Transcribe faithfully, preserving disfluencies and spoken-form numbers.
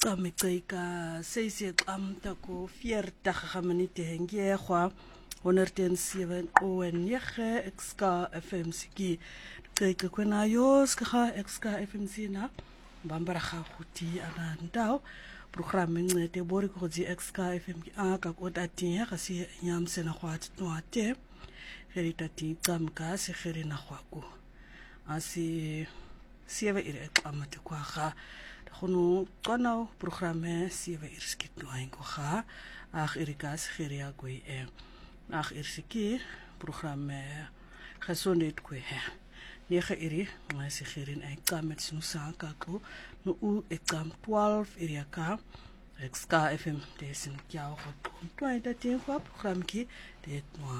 Kamika seisi am tako veertig minute henge kwa honderd zeven komma negen X K F M C. Kijk kwena jos kha X K F M C na bambara kha khuti anandao programme ngete bori ko di X K F M a ka ko dati ha kasi nyam sena khwat noate heritati tsamka se kherina khwako asi sieve ire amate kwa kha khono tswana programme sieve irskit no aingo kha ag irikas khiria kwe e ag irsiki programme gesondheid kwe he nege iri ngasi khirin ai kamet snusa ka ko no u ekam twaalf iri ka X K F M desin kya ho to ita tin kwa program ki det no